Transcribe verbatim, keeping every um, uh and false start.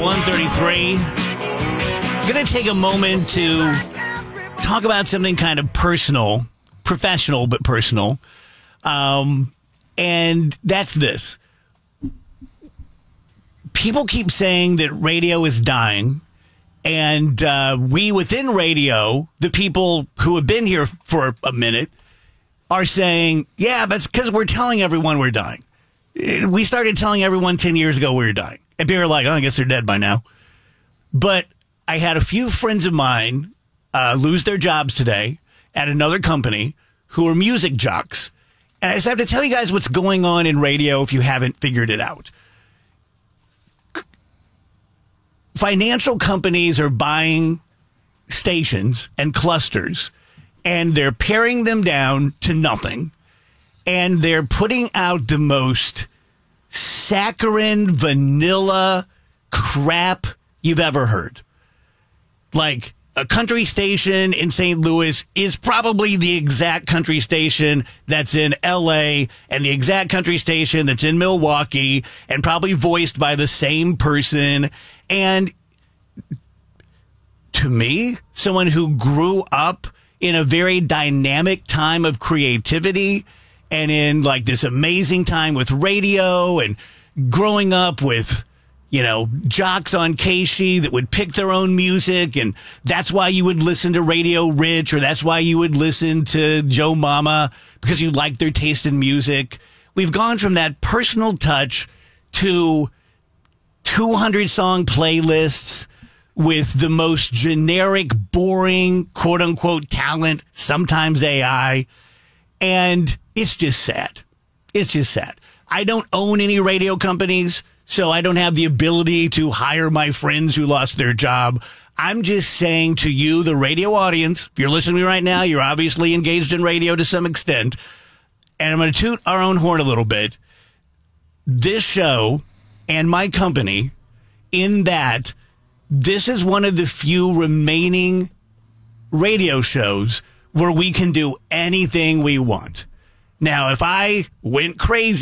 one thirty-three. I'm going to take a moment to talk about something kind of personal, professional, but personal. Um, and that's this. People keep saying that radio is dying. And uh, we within radio, the people who have been here for a minute, are saying, yeah, but it's because we're telling everyone we're dying. We started telling everyone ten years ago we were dying. And people are like, oh, I guess they're dead by now. But I had a few friends of mine uh, lose their jobs today at another company who are music jocks. And I just have to tell you guys what's going on in radio if you haven't figured it out. Financial companies are buying stations and clusters, and they're paring them down to nothing. And they're putting out the most saccharine, vanilla crap you've ever heard. Like, a country station in Saint Louis is probably the exact country station that's in L A and the exact country station that's in Milwaukee and probably voiced by the same person. And to me, someone who grew up in a very dynamic time of creativity and in like this amazing time with radio and growing up with, you know, jocks on K S H E that would pick their own music, and that's why you would listen to Radio Rich, or that's why you would listen to Joe Mama, because you liked their taste in music. We've gone from that personal touch to two hundred song playlists with the most generic, boring, quote unquote talent, sometimes A I. And it's just sad. It's just sad. I don't own any radio companies, so I don't have the ability to hire my friends who lost their job. I'm just saying to you, the radio audience, if you're listening to me right now, you're obviously engaged in radio to some extent. And I'm going to toot our own horn a little bit. This show and my company, in that this is one of the few remaining radio shows where we can do anything we want. Now, if I went crazy